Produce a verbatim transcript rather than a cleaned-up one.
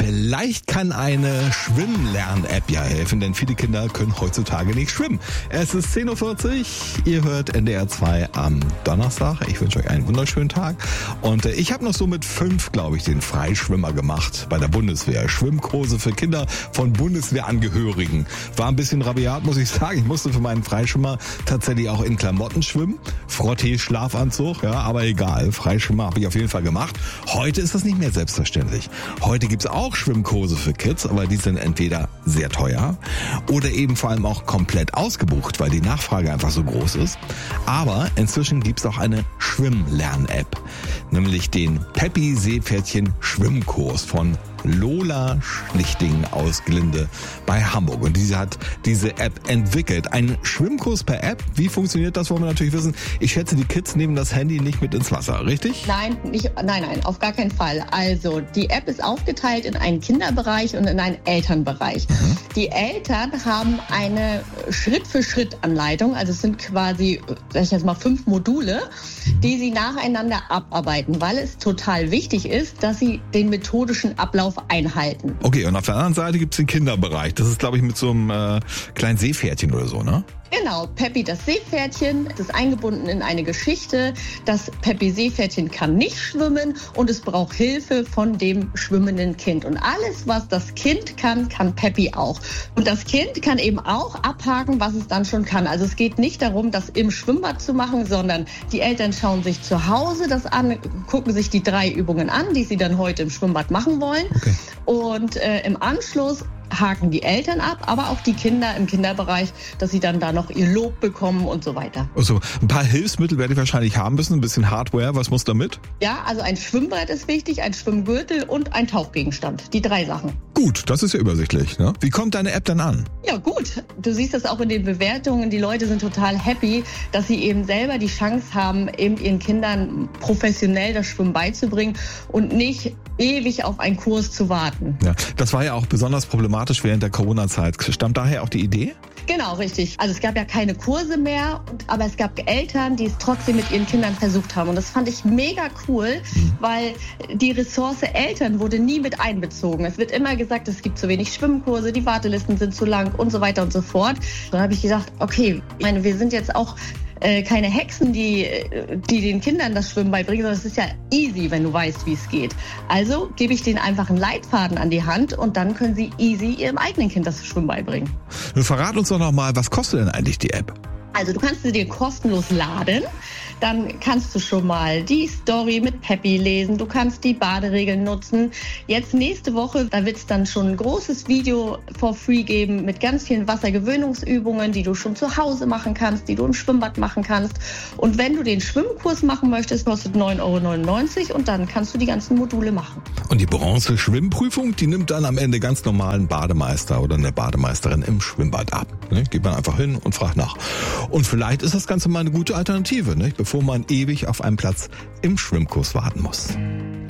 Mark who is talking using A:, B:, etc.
A: Vielleicht kann eine Schwimmlern-App ja helfen, denn viele Kinder können heutzutage nicht schwimmen. Es ist zehn Uhr vierzig, ihr hört N D R zwei am Donnerstag. Ich wünsche euch einen wunderschönen Tag. Und ich habe noch so mit fünf, glaube ich, den Freischwimmer gemacht bei der Bundeswehr. Schwimmkurse für Kinder von Bundeswehrangehörigen. War ein bisschen rabiat, muss ich sagen. Ich musste für meinen Freischwimmer tatsächlich auch in Klamotten schwimmen. Frottee, Schlafanzug, ja, aber egal. Freischwimmer habe ich auf jeden Fall gemacht. Heute ist das nicht mehr selbstverständlich. Heute gibt's auch Schwimmkurse für Kids, aber die sind entweder sehr teuer oder eben vor allem auch komplett ausgebucht, weil die Nachfrage einfach so groß ist. Aber inzwischen gibt's auch eine Schwimmlern-App, nämlich den Peppi Seepferdchen Schwimmkurs von Lola Schlichting aus Glinde bei Hamburg. Und diese hat diese App entwickelt. Ein Schwimmkurs per App. Wie funktioniert das, wollen wir natürlich wissen. Ich schätze, die Kids nehmen das Handy nicht mit ins Wasser, richtig?
B: Nein, nicht, nein, nein, auf gar keinen Fall. Also die App ist aufgeteilt in einen Kinderbereich und in einen Elternbereich. Mhm. Die Eltern haben eine Schritt-für-Schritt-Anleitung. Also es sind quasi, sag ich jetzt mal, fünf Module, die sie nacheinander abarbeiten, weil es total wichtig ist, dass sie den methodischen Ablauf einhalten.
A: Okay, und auf der anderen Seite gibt es den Kinderbereich. Das ist, glaube ich, mit so einem äh, kleinen Seepferdchen oder so, ne?
B: Genau, Peppi das Seepferdchen ist eingebunden in eine Geschichte. Das Peppi Seepferdchen kann nicht schwimmen und es braucht Hilfe von dem schwimmenden Kind. Und alles, was das Kind kann, kann Peppi auch. Und das Kind kann eben auch abhaken, was es dann schon kann. Also es geht nicht darum, das im Schwimmbad zu machen, sondern die Eltern schauen sich zu Hause das an, gucken sich die drei Übungen an, die sie dann heute im Schwimmbad machen wollen. Okay. Und äh, im Anschluss haken die Eltern ab, aber auch die Kinder im Kinderbereich, dass sie dann da noch ihr Lob bekommen und so weiter.
A: Also ein paar Hilfsmittel werde ich wahrscheinlich haben müssen, ein bisschen Hardware. Was muss da mit?
B: Ja, also ein Schwimmbrett ist wichtig, ein Schwimmgürtel und ein Tauchgegenstand. Die drei Sachen.
A: Gut, das ist ja übersichtlich, ne? Wie kommt deine App dann an?
B: Ja gut, du siehst das auch in den Bewertungen. Die Leute sind total happy, dass sie eben selber die Chance haben, eben ihren Kindern professionell das Schwimmen beizubringen und nicht ewig auf einen Kurs zu warten.
A: Ja, das war ja auch besonders problematisch während der Corona-Zeit. Stammt daher auch die Idee?
B: Genau, richtig. Also es gab ja keine Kurse mehr, aber es gab Eltern, die es trotzdem mit ihren Kindern versucht haben. Und das fand ich mega cool, mhm. weil die Ressource Eltern wurde nie mit einbezogen. Es wird immer gesagt, es gibt zu wenig Schwimmkurse, die Wartelisten sind zu lang und so weiter und so fort. Dann habe ich gedacht, okay, ich meine, wir sind jetzt auch keine Hexen, die, die den Kindern das Schwimmen beibringen, sondern es ist ja easy, wenn du weißt, wie es geht. Also gebe ich denen einfach einen Leitfaden an die Hand und dann können sie easy ihrem eigenen Kind das Schwimmen beibringen.
A: Nun verrat uns doch noch mal, was kostet denn eigentlich die App?
B: Also du kannst sie dir kostenlos laden, dann kannst du schon mal die Story mit Peppi lesen, du kannst die Baderegeln nutzen. Jetzt nächste Woche, da wird es dann schon ein großes Video for free geben mit ganz vielen Wassergewöhnungsübungen, die du schon zu Hause machen kannst, die du im Schwimmbad machen kannst. Und wenn du den Schwimmkurs machen möchtest, kostet neun Euro neunundneunzig und dann kannst du die ganzen Module machen.
A: Und die Bronze-Schwimmprüfung, die nimmt dann am Ende ganz normalen Bademeister oder eine Bademeisterin im Schwimmbad ab. Ne? Geht man einfach hin und fragt nach. Und vielleicht ist das Ganze mal eine gute Alternative, ne? Bevor man ewig auf einem Platz im Schwimmkurs warten muss.